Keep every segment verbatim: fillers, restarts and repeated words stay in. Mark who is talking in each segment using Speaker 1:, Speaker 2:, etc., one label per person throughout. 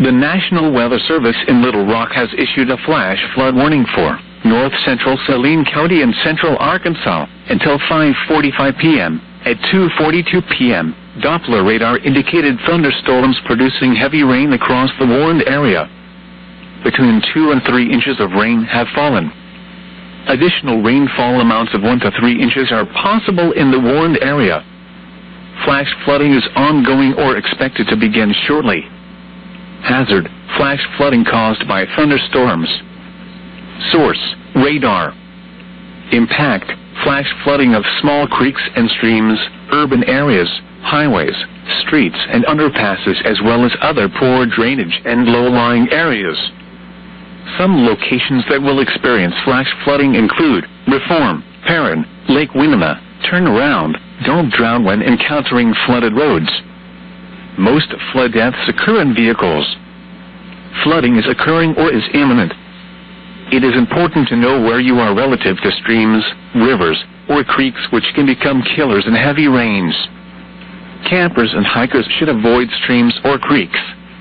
Speaker 1: The National Weather Service in Little Rock has issued a flash flood warning for north central Saline County and central Arkansas until five forty-five p.m. At two forty-two p.m., Doppler radar indicated thunderstorms producing heavy rain across the warned area. Between two and three inches of rain have fallen. Additional rainfall amounts of one to three inches are possible in the warned area. Flash flooding is ongoing or expected to begin shortly. Hazard: flash flooding caused by thunderstorms. Source: radar. Impact: flash flooding of small creeks and streams, urban areas, highways, streets, and underpasses, as well as other poor drainage and low-lying areas. Some locations that will experience flash flooding include Reform, Perrin, Lake Winema. Turn around. Don't drown when encountering flooded roads. Most flood deaths occur in vehicles. Flooding is occurring or is imminent. It is important to know where you are relative to streams, rivers, or creeks, which can become killers in heavy rains. Campers and hikers should avoid streams or creeks.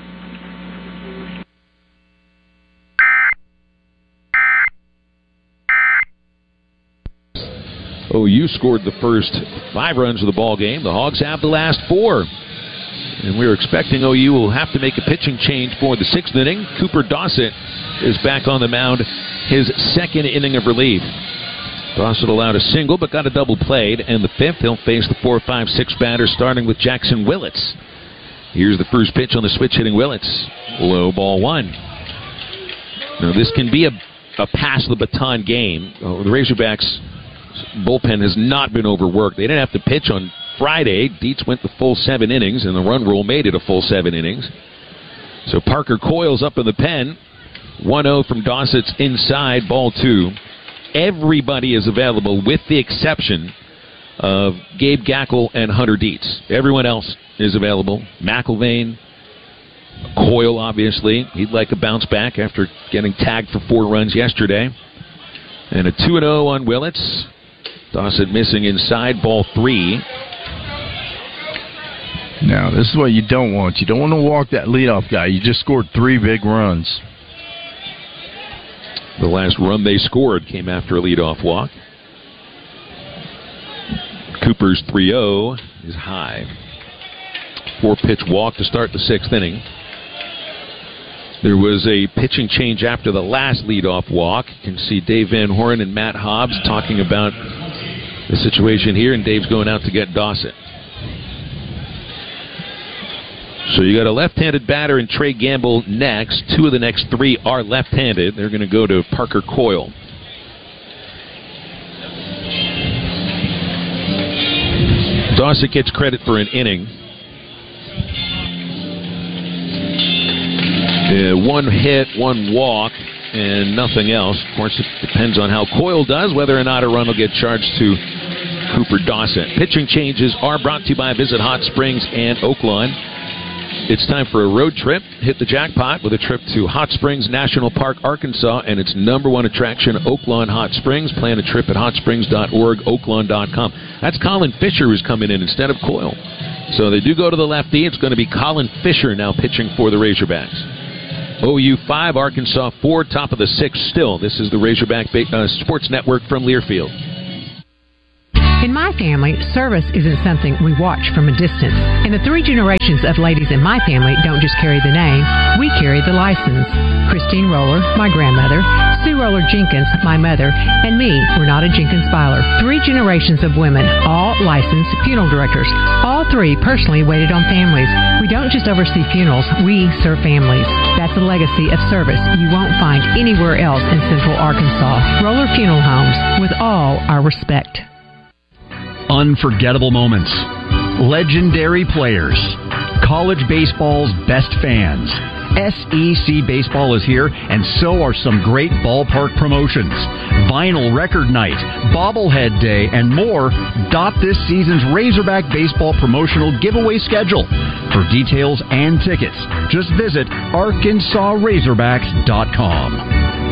Speaker 2: O U scored the first five runs of the ball game. The Hogs have the last four. And we're expecting O U will have to make a pitching change for the sixth inning. Cooper Dossett is back on the mound, his second inning of relief. Dossett allowed a single but got a double played. And the fifth, he'll face the four five six batter, starting with Jackson Willits. Here's the first pitch on the switch hitting Willits. Low, ball one. Now this can be a, a pass the baton game. Oh, the Razorbacks bullpen has not been overworked. They didn't have to pitch on Friday. Dietz went the full seven innings, and the run rule made it a full seven innings. So Parker Coyle's up in the pen. one oh from Dossett's inside, ball two. Everybody is available with the exception of Gabe Gackle and Hunter Dietz. Everyone else is available. McIlvain, Coyle, obviously. He'd like a bounce back after getting tagged for four runs yesterday. And a two and oh on Willits. Dossett missing inside, ball three.
Speaker 3: Now, this is what you don't want. You don't want to walk that leadoff guy. You just scored three big runs.
Speaker 2: The last run they scored came after a leadoff walk. Cooper's three oh is high. Four-pitch walk to start the sixth inning. There was a pitching change after the last leadoff walk. You can see Dave Van Horn and Matt Hobbs talking about the situation here, and Dave's going out to get Dossett. So you got a left-handed batter in Trey Gamble next. Two of the next three are left-handed. They're going to go to Parker Coyle. Dossett gets credit for an inning. Uh, one hit, one walk, and nothing else. Of course, it depends on how Coyle does, whether or not a run will get charged to Cooper Dossett. Pitching changes are brought to you by Visit Hot Springs and Oaklawn. It's time for a road trip. Hit the jackpot with a trip to Hot Springs National Park, Arkansas, and its number one attraction, Oaklawn Hot Springs. Plan a trip at hot springs dot org, oaklawn dot com. That's Colin Fisher who's coming in instead of Coyle. So they do go to the lefty. It's going to be Colin Fisher now pitching for the Razorbacks. O U five, Arkansas four, top of the sixth still. This is the Razorback uh, Sports Network from Learfield.
Speaker 4: In my family, service isn't something we watch from a distance. And the three generations of ladies in my family don't just carry the name, we carry the license. Christine Roller, my grandmother, Sue Roller Jenkins, my mother, and me, Renata Jenkins Byler. Three generations of women, all licensed funeral directors. All three personally waited on families. We don't just oversee funerals, we serve families. That's a legacy of service you won't find anywhere else in Central Arkansas. Roller Funeral Homes, with all our respect.
Speaker 5: Unforgettable moments, legendary players, college baseball's best fans. S E C Baseball is here, and so are some great ballpark promotions. Vinyl Record Night, Bobblehead Day, and more dot this season's Razorback Baseball promotional giveaway schedule. For details and tickets, just visit arkansas razorbacks dot com.